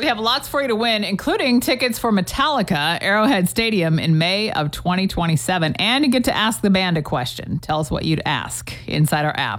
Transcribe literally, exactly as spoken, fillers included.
have lots for you to win, including tickets for Metallica, Arrowhead Stadium in May of twenty twenty-seven. And you get to ask the band a question. Tell us what you'd ask inside our app.